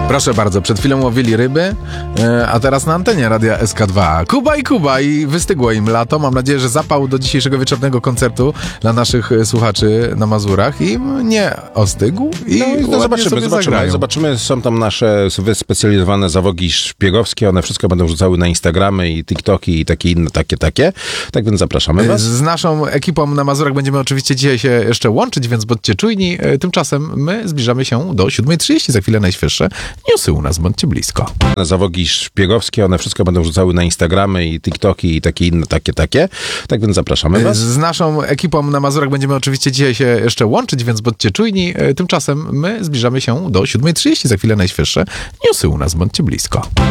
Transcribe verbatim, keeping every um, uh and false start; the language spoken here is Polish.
Proszę bardzo, przed chwilą łowili ryby, a teraz na antenie Radia S K dwa. Kuba i Kuba i wystygło im lato. Mam nadzieję, że zapał do dzisiejszego wieczornego koncertu dla naszych słuchaczy na Mazurach im nie ostygł i no, no zobaczymy, zobaczymy, zobaczymy. Są tam nasze wyspecjalizowane zawogi szpiegowskie. One wszystko będą rzucały na Instagramy i TikToki i takie inne, takie, takie. Tak więc zapraszamy was. Z naszą ekipą na Mazurach będziemy oczywiście dzisiaj się jeszcze łączyć, więc bądźcie czujni. Tymczasem my zbliżamy się do siódmej trzydzieści. Za chwilę najświeższe newsy u nas, bądźcie blisko. Zawogi szpiegowskie, one wszystko będą rzucały na Instagramy i TikToki i takie inne, takie, takie. Tak więc zapraszamy was. Z naszą ekipą na Mazurach będziemy oczywiście dzisiaj się jeszcze łączyć, więc bądźcie czujni. Tymczasem my zbliżamy się do siódmej trzydzieści. Za chwilę najświeższe newsy u nas, bądźcie blisko.